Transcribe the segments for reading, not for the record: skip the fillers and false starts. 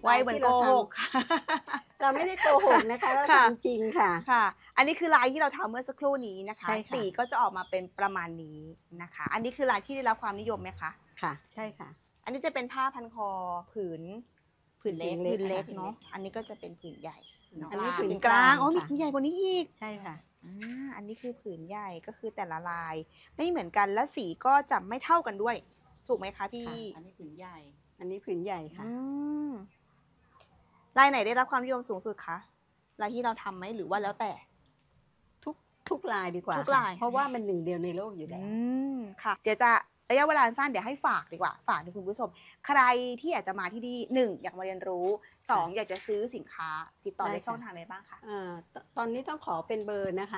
ไวเหมือนโกหกเราไม่ได้โกหกนะคะเราทำจริงค่ะค่ะ อันนี้คือลายที่เราทำเมื่อสักครู่นี้นะคะใช่ค่ะสีก็จะออกมาเป็นประมาณนี้นะคะ อันนี้คือลายที่ได้รับความนิยมไหมคะค่ะใช่ค่ะอันนี้จะเป็นผ้าพันคอผืนเล็กเนาะอันนี้ก็จะเป็นผืนใหญ่เนาะอันนี้ผืนกลางอ๋อมีค่ะผืนใหญ่กว่านี้อีกใช่ค่ะอันนี้คือผืนใหญ่ก็คือแต่ละลายไม่เหมือนกันและสีก็จะไม่เท่ากันด้วย ถูกไหมคะพี่อันนี้ผืนใหญ่อันนี้ผืนใหญ่ค่ะลายไหนได้รับความนิยมสูงสุดคะลายที่เราทำไหมหรือว่าแล้วแต่ทุกลายดีกว่าทุกลายเพราะว่ามันหนึ่งเดียวในโลกอยู่แล้วค่ะเดี๋ยวจะระยะเวลาสั้นเดี๋ยวให้ฝากดีกว่าฝากถึงคุณผู้ชมใครที่อยากจะมาที่นี่1อยากมาเรียนรู้2อยากจะซื้อสินค้าติดต่อในช่องทางไหนบ้างคะตอนนี้ต้องขอเป็นเบอร์นะคะ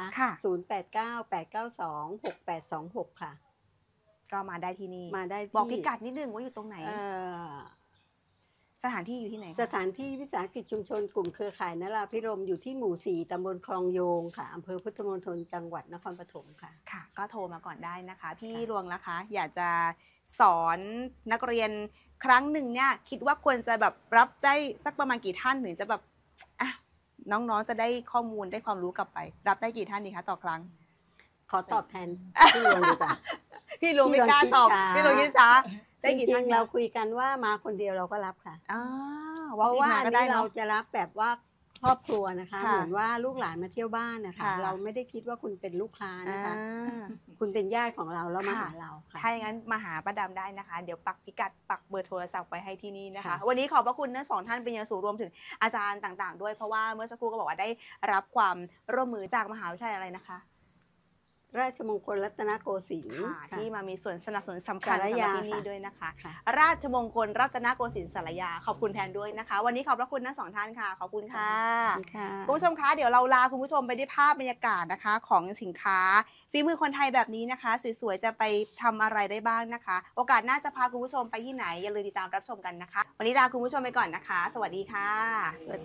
0898926826ค่ะก็มาได้ที่นี่มาได้บอกพิกัดนิดนึงว่าอยู่ตรงไหนสถานที่อยู่ที่ไหนสถานที่วิสาหกิจชุมชนกลุ่มเครือข่ายนราภิรมย์อยู่ที่หมู่4ตำบลคลองโยงค่ะอำเภอพุทธมณฑลจังหวัดนครปฐมค่ะค่ะก็โทรมาก่อนได้นะคะพี่รวงนะคะอยากจะสอนนักเรียนครั้งหนึ่งเนี่ยคิดว่าควรจะแบบรับได้สักประมาณกี่ท่านถึงจะแบบน้องๆจะได้ข้อมูลได้ความรู้กลับไปรับได้กี่ท่านดีคะต่อครั้งขอตอบแทนพี่รวงดีกว่าพี่รวงไม่กล้าตอบพี่รวงคิดช้าได้กี่ท่านเราคุยกันว่ามาคนเดียวเราก็รับค่ะเพราะว่าอันนี้เราจะรับแบบว่าครอบครัวนะคะเหมือนว่าลูกหลานมาเที่ยวบ้านนะคะเราไม่ได้คิดว่าคุณเป็นลูกค้านะคะคุณเป็นญาติของเราแล้วมาหาเราค่ะถ้าอย่างนั้นมาหาป้าดำได้นะคะเดี๋ยวปักพิกัดปักเบอร์โทรศัพท์ไว้ให้ที่นี่นะคะวันนี้ขอบพระคุณทั้ง2ท่านเป็นอย่างสูงรวมถึงอาจารย์ต่างๆด้วยเพราะว่าเมื่อสักครู่ก็บอกว่าได้รับความร่วมมือจากมหาวิทยาลัยอะไรนะคะราชมงคลรัตนโกสินทร์ที่มามีส่วนสนับสนุนสำคัญสำหรับที่นี่ด้วยนะคะราชมงคลรัตนโกสินทร์สารยาขอบคุณแทนด้วยนะคะวันนี้ขอบพระคุณทั้ง2ท่านค่ะขอบคุณค่ะคุณผู้ชมคะเดี๋ยวเราลาคุณผู้ชมไปด้วยภาพบรรยากาศนะคะของสินค้าฝีมือคนไทยแบบนี้นะคะสวยๆจะไปทำอะไรได้บ้างนะคะโอกาสหน้าจะพาคุณผู้ชมไปที่ไหนอย่าลืมติดตามรับชมกันนะคะวันนี้ลาคุณผู้ชมไปก่อนนะคะสวัสดีค่ะ